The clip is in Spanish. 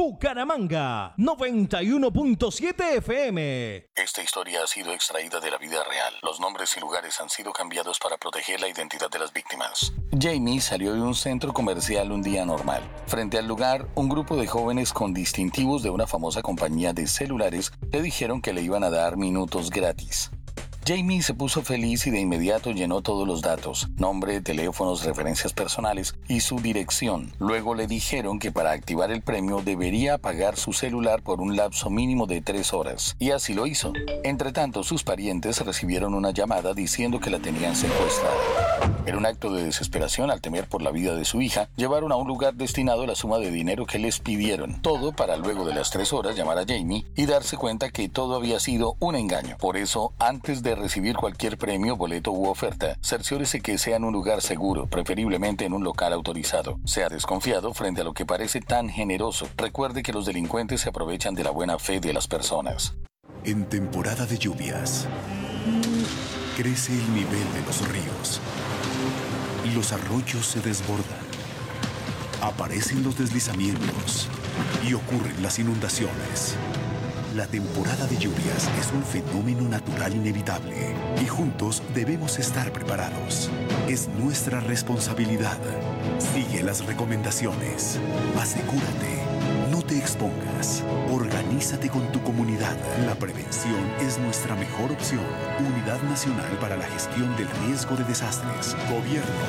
Bucaramanga, 91.7 FM. Esta historia ha sido extraída de la vida real. Los nombres y lugares han sido cambiados para proteger la identidad de las víctimas. Jamie salió de un centro comercial un día normal. Frente al lugar, un grupo de jóvenes con distintivos de una famosa compañía de celulares le dijeron que le iban a dar minutos gratis. Jamie se puso feliz y de inmediato llenó todos los datos: nombre, teléfonos, referencias personales y su dirección. Luego le dijeron que para activar el premio debería apagar su celular por un lapso mínimo de 3 horas. Y así lo hizo. Entretanto, sus parientes recibieron una llamada diciendo que la tenían secuestrada. En un acto de desesperación, al temer por la vida de su hija, llevaron a un lugar destinado la suma de dinero que les pidieron. Todo para luego de las 3 horas llamar a Jamie y darse cuenta que todo había sido un engaño. Por eso, antes de recibir cualquier premio, boleto u oferta, cerciórese que sea en un lugar seguro, preferiblemente en un local autorizado. Sea desconfiado frente a lo que parece tan generoso. Recuerde que los delincuentes se aprovechan de la buena fe de las personas. En temporada de lluvias, crece el nivel de los ríos. Los arroyos se desbordan. Aparecen los deslizamientos y ocurren las inundaciones. La temporada de lluvias es un fenómeno natural inevitable y juntos debemos estar preparados. Es nuestra responsabilidad. Sigue las recomendaciones. Asegúrate. No te expongas. Organízate con tu comunidad. La prevención es nuestra mejor opción. Unidad Nacional para la Gestión del Riesgo de Desastres. Gobierno